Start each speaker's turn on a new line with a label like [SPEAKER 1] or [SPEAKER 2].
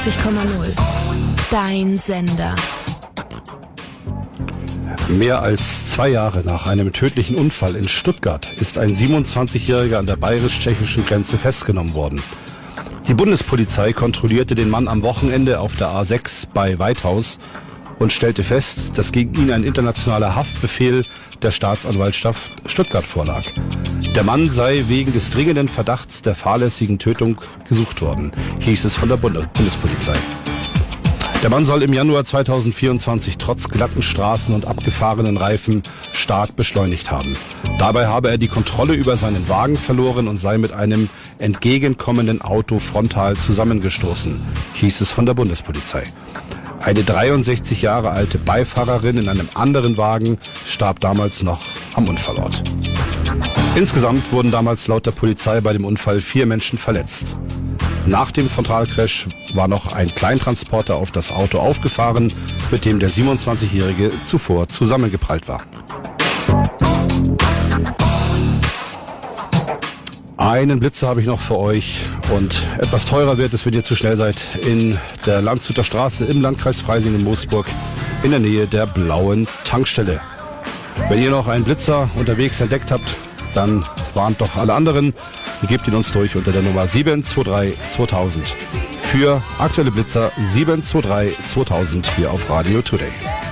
[SPEAKER 1] Dein Sender.
[SPEAKER 2] Mehr als 2 Jahre nach einem tödlichen Unfall in Stuttgart ist ein 27-Jähriger an der bayerisch-tschechischen Grenze festgenommen worden. Die Bundespolizei kontrollierte den Mann am Wochenende auf der A6 bei Weithaus und stellte fest, dass gegen ihn ein internationaler Haftbefehl der Staatsanwaltschaft Stuttgart vorlag. Der Mann sei wegen des dringenden Verdachts der fahrlässigen Tötung gesucht worden, hieß es von der Bundespolizei. Der Mann soll im Januar 2024 trotz glatten Straßen und abgefahrenen Reifen stark beschleunigt haben. Dabei habe er die Kontrolle über seinen Wagen verloren und sei mit einem entgegenkommenden Auto frontal zusammengestoßen, hieß es von der Bundespolizei. Eine 63 Jahre alte Beifahrerin in einem anderen Wagen starb damals noch am Unfallort. Insgesamt wurden damals laut der Polizei bei dem Unfall 4 Menschen verletzt. Nach dem Frontalcrash war noch ein Kleintransporter auf das Auto aufgefahren, mit dem der 27-Jährige zuvor zusammengeprallt war. Einen Blitzer habe ich noch für euch und etwas teurer wird es, wenn ihr zu schnell seid, in der Landshuter Straße im Landkreis Freising-Moosburg in der Nähe der blauen Tankstelle. Wenn ihr noch einen Blitzer unterwegs entdeckt habt, dann warnt doch alle anderen und gebt ihn uns durch unter der Nummer 723 2000. Für aktuelle Blitzer 723 2000 hier auf Radio Today.